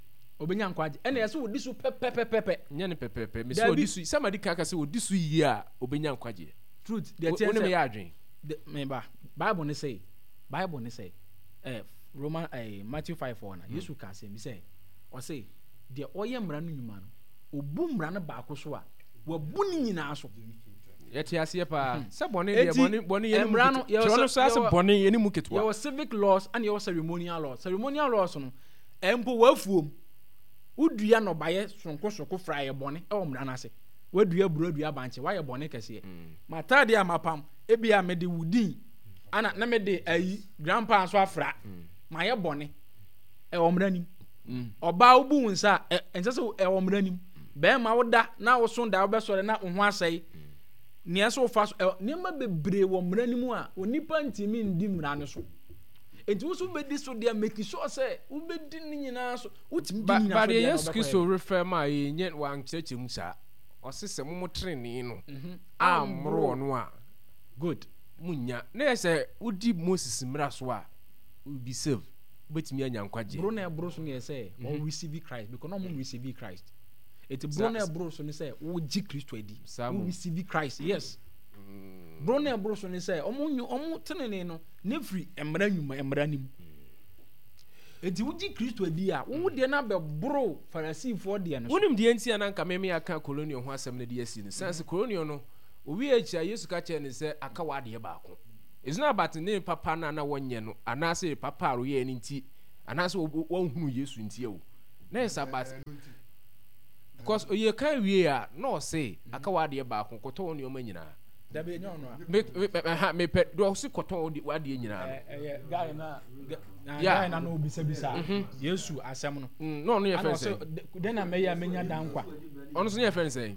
ɛna yɛsɛ wodi so pɛpɛpɛpɛ nyɛ ne pɛpɛpɛ me sɛ wodi so sɛ madi ka sɛ wodi so yie a obenya nkwagye truth deɛ tiɛ sɛ yɛ adwen memba Bible ne sɛ Roman Matthew 5:4 na Yesu ka sɛ mi sɛ ɔsɛ deɛ ɔyɛ mmara no nnwuma no obu mmara no baako so a wabu ne nyinaa so yɛte aseɛ paa sɛ bɔne yɛ no so asɛ bɔne yɛ ne mu ketewa yɛwɔ civic laws and yɛwɔ ceremonial laws no ɛmpo wafuom wodua nɔbayɛ sonko fra yɛ bɔne ɛwɔ mmara no ase wadua buro adua abankye wayɛ bɔne kɛseɛ matade a mapam ebi a mede wudin ana na mede ayi grandpa nso afra mayɛ bɔne ɛwɔ mmara nim ɔbaa wobu wo nsa ɛnsɛ sɛ ɛwɔ mmara nim bɛrima woda na wo so da wobɛsɔre na wo ho asɛe nea so fa so nneɛma bebree wɔ mmara nim a onipa ntimi ndi mmara no so enti wo so bedi so deɛ make sure sɛ wobedi ne nyinaa so wotimi di nyinaa so but Yesu Kristo refer ma yɛnyɛ wankyerɛkyerɛ mu saa ɔse sɛ mo trenee no amoro no a good munya na yɛ sɛ wodi Moses mmara so a will be saved wobɛtumi anya nkwagye bro na ɛboro so ne yɛ sɛ ɔ receive Christ because no mo receive Christ eti bro na ɛboro so ne sɛ wogye Kristo adi wo receive Christ yes bro na ɛboro so ne sɛ ɔmo tenene no ne free mmara nnwuma mmara nim enti wuji Kristo di a wo de na be bro Pharisee for de no wonim de ntia na nka me aka colonial ho asem na de asi no sense colonial no owi echi Yesu ka che ne se aka wa de baako it's not about ne papa na wonye no anase papa ro ye nti anase wo hunu Yesu nti e na is about because oye kan wie a no say aka wa de baako koto ne o manyina da be nyo no me pe do si koto wa de nyina guy na guy na no bisa Yesu asem no no no ye fe say den na me ya menya dankwa ono so ye fe say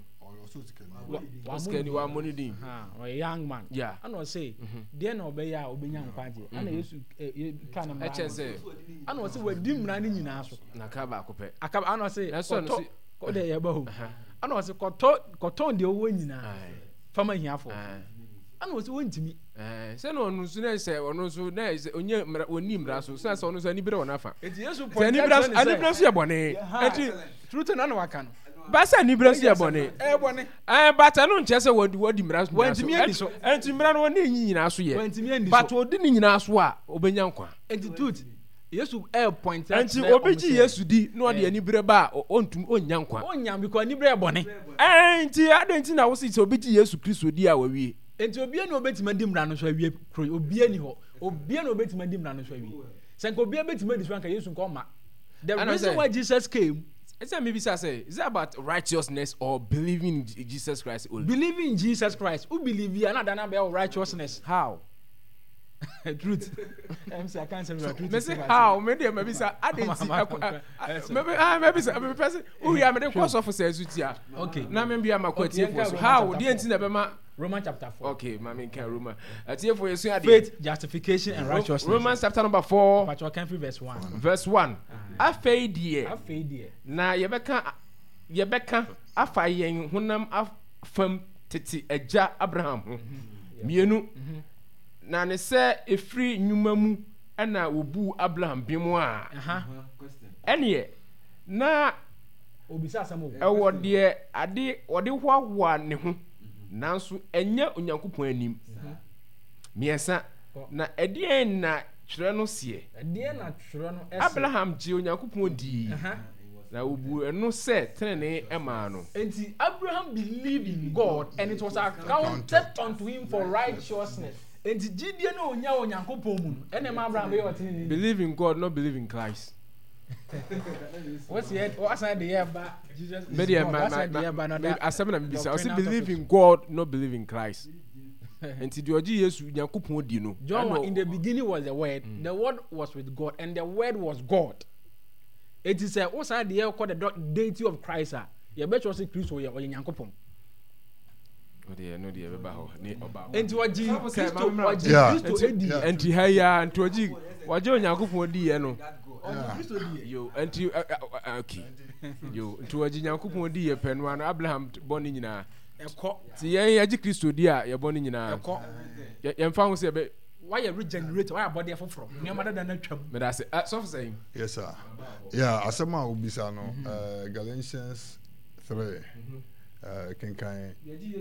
waskani wa money din a young man ana say dey na obeya obenya nkwaje ana Yesu ka na mra ana say wadi mra ni nyina so na ka ba akopɛ aka ana say ko de ye ba ho ana say koton de owo nyina fama hiafo ana say wontimi se no onu so na se onu so na onye mra oni mra so se onu so ani bere wona fa eti Yesu point ani bra so ye bone eti truth na waka no basa ni bra so ye bone bone bata no nche se wodi mra so wontimi ani so enti mra no woni nyina so ye but odi ni nyina so a obenya nkwa enti truth Yesu point enti obiji Yesu di no de ani bere ba ontum onya nkwa onya because ani bere bone enti adenti na wo si obiji Yesu Kristo di a wawie enti obia na obetima di mra no so awie obia ni ho obia na obetima di mra no so awie senko obia betima di so anka Yesu nko ma the reason why Jesus came it's a maybe say is it about righteousness or believing in Jesus Christ only? Believing in Jesus Christ. Who believe you another number of righteousness? How? Truth. I can't say truth. Me say how? Maybe say I didn't maybe say maybe person who ya me the course officer ezutia. Okay. Na me bia makwati for how the enti na be ma Romans chapter 4. Okay, mama can Roman. Atie for yesu ade. Faith, justification and righteousness. Romans chapter number 4. But you can free verse 1. Verse 1. Afei die. Na yebeka afa yen honam afam tete agya Abraham ho. Mienu. Na ne se efri nyuma mu ana obu Abraham bimu a. Ene na obisa asamo. Ewo de ade ode hwawa ne ho. Nanso enya onyankopon anim miesa na edien na twere no sie Abraham ji onyankopon di na obu eno se tenene ema no enti Abraham believed in God and it was accounted unto him for righteousness enti gidie na onya onyankopon mu ene ma Abraham be otene believe in God not believe in Christ. What's the year ba Jesus is I say believe in God not believe in Christ. And the oji Yesu Nyankopon di no. John, in the beginning was the word. The word was with God and the word was God. It is what's the year called the deity of Christ. You bet you say Christ or Nyankopon. No dear baba ho ni oba. Enti oji Christo edi. Enti haya enti oji waje Nyankopon di ye no. Yo enti okay. Yo enti oji Nyankopon di ye penu an Abraham boni nyina. Eko. Ti yen yaji Kristo di a ye boni nyina. Eko. Ye mfa ho se be why you regenerate why body foforo. Me ma da na twam. Me da say so for saying. Yes sir. Yeah, asema obisa no Galatians 3. Kenkan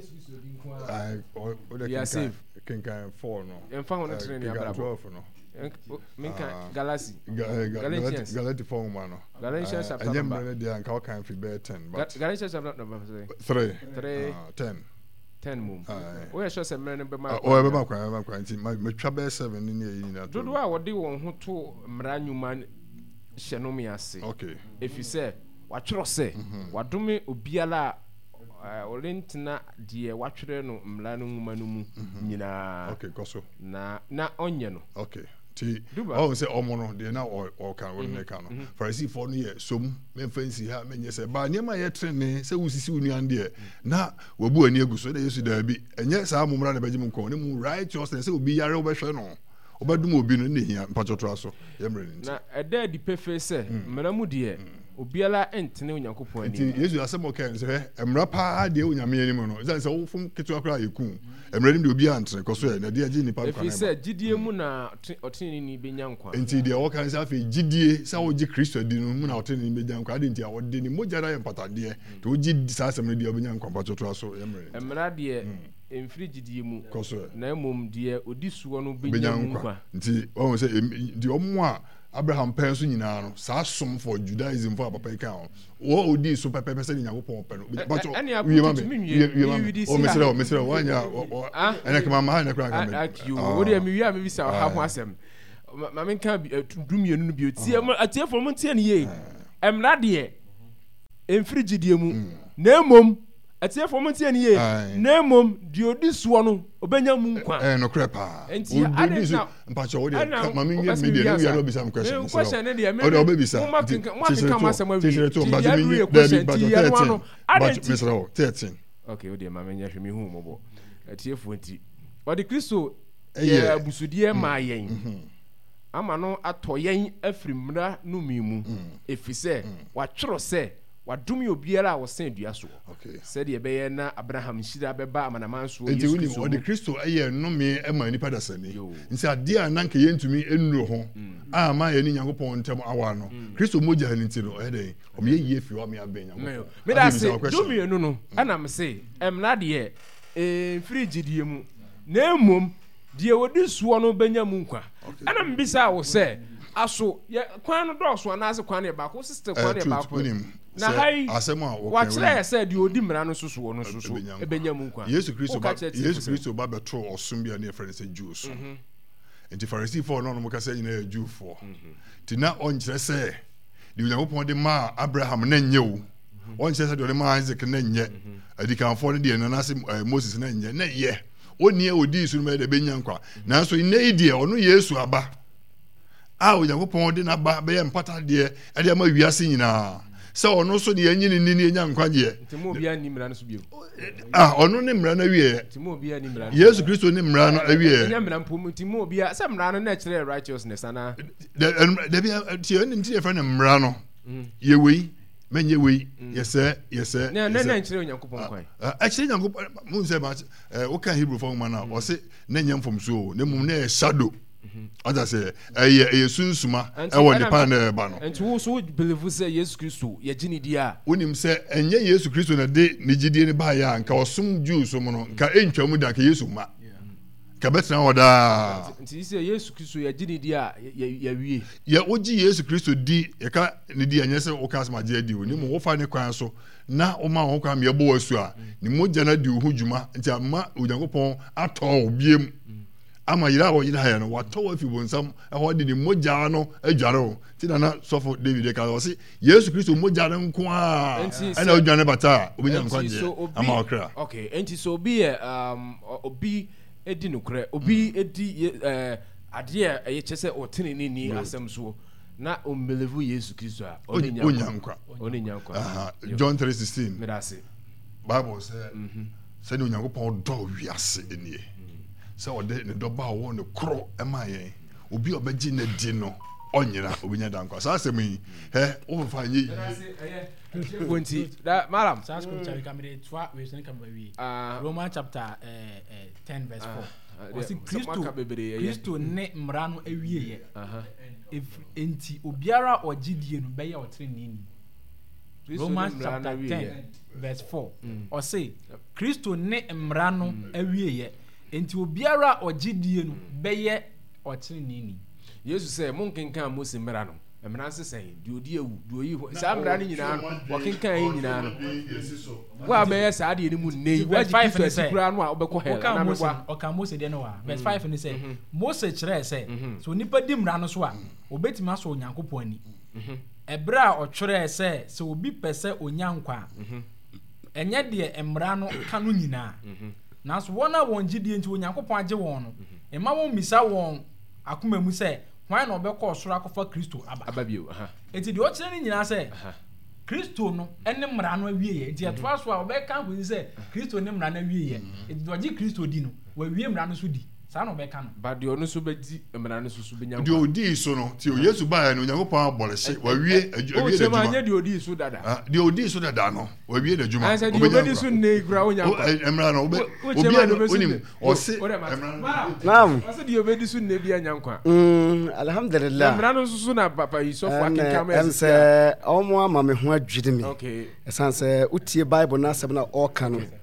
Kenkan 4 no. Emfa ho no training abra 12 no. Menka Galatians 4 man no. Galatians chapter number. And you dey kan kan fi be 10 but Galatians chapter number 3 10 mum. We are sure say men be ma. Oh be ma kwan nti me twa be 7 ni e na. Dodo a wode won ho to mra nyuma hyenom ase. Okay. If you say watwero se wadome obiala orentina die watwere no mra no nwuma no mu nyina. Okay, go so. Na onye no. Okay. Ti oh say omo no de na o kan won ne kan no. Pharisee for no ye som me fancy ha menye say ba niam ye trene say usisi unuan de na wabu ani aguso na Yesu da bi enye sa amumra na bagim nko ne mu righteousness say obi yare obehwe no obadum obi no ne hia mpachoto aso yemre ni na eda di pefe say mra mu de obiala entene onyankopon ani nti Yesu asemo kan say emra pa de onyame ani mu no say say wofum ketu akra yeku emra ni de obi antene koso e na de agi ni pa kwa na say gidie mu na otene ni benya nkwa nti de wo kan say afi gidie say wo gi Kristo di no mu na otene ni benya nkwa ade nti a wo de ni mogya da ye mpatade to gi sa asem ni de benya nkwa mpachoto aso yemre emra de infrigidi mu koso na emom de odi suo no benya nkwa nti o say di omo a Abraham penso nyina no sa som for Judaism for papa ika o odi so pepe se Nyankopon pe no but we o mesere wanya ene kama ma na kra kama o de mi wi a me bisa ha ho asem ma men kan dumienu no bi tie for mo tie ne ye emra de infrigidi mu na emom atie for mo tie ne ye na emom di odi suo no obenya mu nkwa no krepa odi so mpacho wo de mama nye media no no bisa question question ne de o de obebisa mo kan ma asem awi to mpacho me but mesra 13 okay o de mama nya hwe mi hu mo bo atie for nti o de Kristo ye abusudie ma yen ama no ato yen afrimra no mimu efise wa tworo se wadumi obiara a wosen dua so said ye be na Abraham shira beba amanaman so Yesu Kristo o de Kristo eye no me e ma nipa da sani nsi ade a nanka yentumi enuro ho a ma ye ni Nyankopon ntem awa no Kristo moja hani ti no e dey o me ye fi o me aben Nyankopon me da se dumi enu no ana me se emna de frigidie mu na emom de wodi suo no benya mu nkwa ana mbisa wo se aso ye kwan no do so ana se kwan ne ba ko sister kwan ne ba ko na hai wachira say di odi mra no susu no susu ebenya mu nkwa Yesu Kristo ba betro osum bia na friend say Jews enti Pharisee for no mo ka say nyina Jew for ti na onkyere say di Nyankopon de ma Abraham na nye o onkyere say de ma Isaac na nye adikanfo no de na say Moses na nye na ye oni odi su me de benya nkwa na so ina idie ono Yesu aba a Nyankopon de na ba be mpata de e de ma wiase nyina se ono so de anyini ni enya nkwaje ntimo bia ni mra no so bio ono ne mra na wie ntimo bia ni mra Yesu Kristo ne mra no awie enya mra mpom ntimo bia se mra no na kire righteousness ana de bia tie ni tie fa na mra no ye wei menye wei yese na kire Onyankopon kwan a kire Nyankopon mu se ba wo kan Hebrew for man na o se na nya mfom so na mum na shadow Oda say eye sunsuma e won the pan ba no enti wo so believe say Yesu Kristo ye gini dia wonim say enye Yesu Kristo na de ni gidie ni ba ya nka osum Jews mo no nka entwa mu da ka Yesu ma ka betra woda enti say Yesu Kristo ye gini dia ya wie ye oji Yesu Kristo di ye ka ni di anye say o ka asma je di oni mo wo fa ne kwan so na o ma ho kwan me bo wasu a ni mogya na di hu dwuma nti ama Onyankopon atọ obiem ama yira wo yira ya no wato afi bonsam ho de ni mogya no adware o ti na sofo David ka o se Yesu Kristo mogya no nko a ana odwane bata obenya nkwaje ama okra okay enti so obi obi edi nukre obi edi ade a ye chese otene ni asem so na o believe Yesu Kristo a oni nyankwa John 3:16 medase Bible say ni Nyankopon do wiase enie se ode ne doba wo ne kro emaye obi obegi na di no onyira obinya dankwa sa asem yi o fa nye wonti da malam sa scripture kamere twa we sen kam bawi Romans chapter 10 verse 4 osi Kristo ne mra no awie ye enti obiara ogidie no be ye otrene ni Romans chapter 10 verse 4 osi Kristo ne mra no awie ye enti obiara ogidie no beye otrene ni Yesu say monkenkan Mose mra no emra sesen di odi ewu di oyi sa mra ni nyina no wokenkan yi nyina no wa beye sa de ni mu nei wa ji fi sikura no a obekọ hell na mekwa oka Mose de no wa verse 5 ni say Mose kire say so nipa di mra no so a obetimi aso Onyankopon ani ebra otwere say so obi pese onyankwa enye de emra no ka no nyina na so wona won gidie nti Onyankopon age won no ema won misa won akoma mu say hwan na obekọ osoro akofa Kristo ababio enti de o kire ni nyina say Kristo no ene mra no awie ye enti etoa so a obeka ho say Kristo ne mra no awie ye enti doji Kristo di no wa wie mra no so di sa no obeka no ba de ono so bedi mra no so benya de odi so no ti Yesu ba no Onyankopon abolese wa wie awie de ma nya de odi so dada de odi so dada no wa wie de djuma obedi obedi so ne gra Onyankopon mra no obi onim o se naam o se de obedi so ne bia nyankwa alhamdulillah mra no so na papa yi so fa ken camera se omo ama me ho adwiri me okay esan se utie Bible na asem na o ka no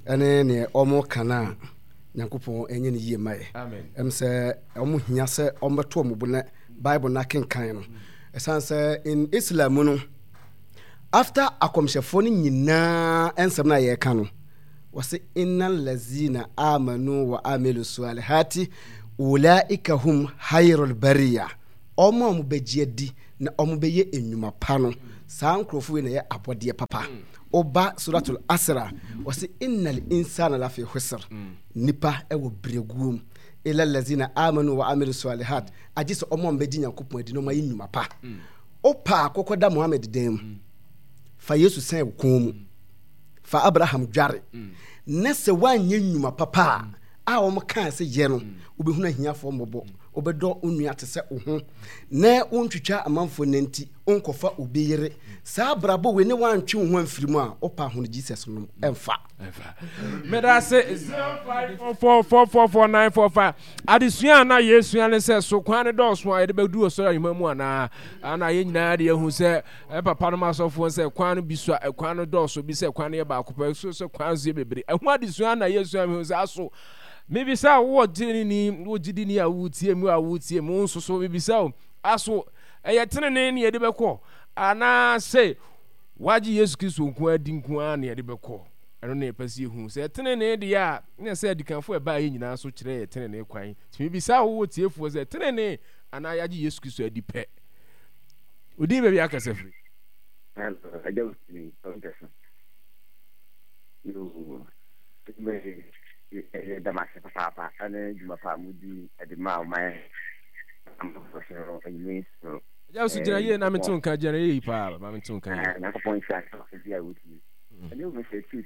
ene ne omo kana nyankopon enye ne yie mae em se omo hia se omo to omo bune bible na kenkan no esanse in Islam no after akomshefo no nyina ensem na ye ka no wase innal lazina amanu wa amilu salihati ulaika hum hayrul bariya omo bejiadi na omo beye enwuma pa no saa nkrofo we na ye abode papa oba suratul asra wase innal insana lafi khusr nipa ewo breguom ila lazina amanu wa amilu salihat ajise omo mbedi nyankopon adi no ma enwuma pa opa akokoda Muhammad dem fa Yesu sen kom fa Abraham dware nese wanye nnwuma papa a wo kan se ye no obehunu ahiafo mbobo obedo onua te se oho na wontwitwa amanfo nanti onkofa obeyere saa brabo we ne wantwe ho amfirimu a opa ho Jesus no emfa meda se 04444945 adesua na Yesu ane se so kwan do so a de bedu osoro yimamu ana ye nyina de ehu se papa no masofo se kwan bi so kwan do so bi se kwan ye ba akopɛ so kwan zo bebre ehu adesua na Yesu ame se aso maybe sa wo jidini a wutie mu nso so maybe sa aso tenene ne ye de beko ana say waji Yesu Kristo nko adi nko a ne ye de beko eno ne pasi hu se tenene de ya ne se adikanfo e ba ye nyina so kire ye tenene kwan maybe sa wo tiefu se tenene ana yaji Yesu Kristo adi pe odi be bi akase free I don't see the master papa and my family at the mouth my just jira na metun ka jira yi pa ma metun ka na ko point shot of the with you and you say this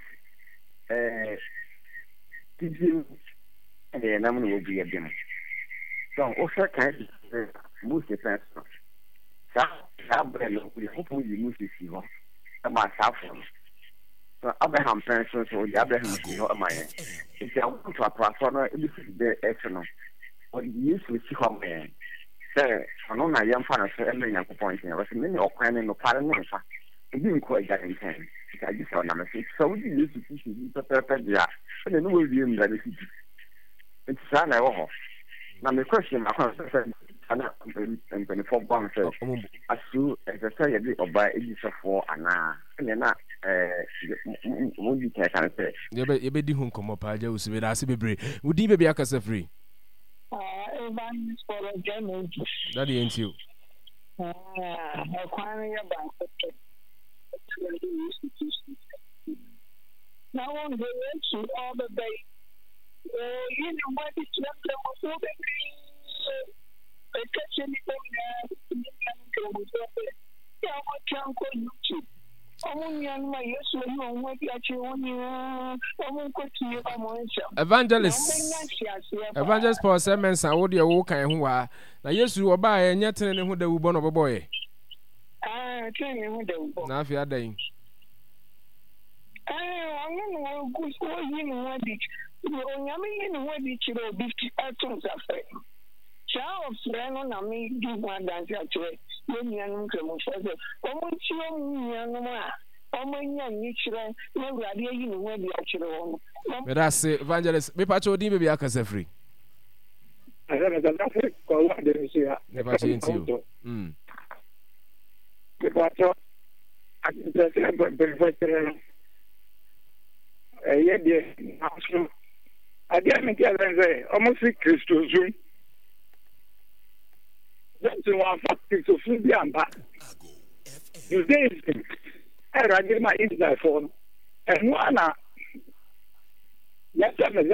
did and I'm going to be a dim so also can most the person sa brand we hope you move to see one about saffron so Abraham person so the Abraham is not my if I want to apply for it is the external what you see how man say no na yam fa na so e menya ko point na was many okwan no pare no fa e bi ko ga in time I just saw na me so we use to see papa dia and no we be in that city it's sana wo na me question akwa say ana and for one say asu as I say the oba ejisofo ana na mo di kan say ye be di hu nkomo pa ja usibe da ase bebre udi be bia kasa free Evan for a German. That ain't you. Acquiring a bank. Now on the way to all the day. You know what is left of so the kitchen YouTube. Evangelist Paul Simmons and what you walk and who are now. Yes, you will buy and yet telling who they will born of a boy. Now, if you are dying, I'm going to Charles Brennan, I mean, do one dance actually. When young Cremo says, oh, young man, no idea you know where the actual one. But I say, Evangelist, me patch or maybe I can say free. I don't know nothing. What did you say? Never change you. The patch, I can just remember. Yes, I didn't get it. Almost Christo Zoom. That's one factor to feed the back. You say, I read my inside phone, and one, yes,